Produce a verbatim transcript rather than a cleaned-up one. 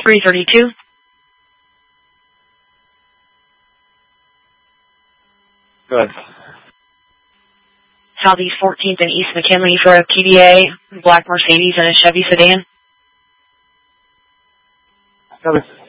three thirty-two. Good. Southeast fourteenth and East McKinley for a P D A, black Mercedes and a Chevy sedan. Seven.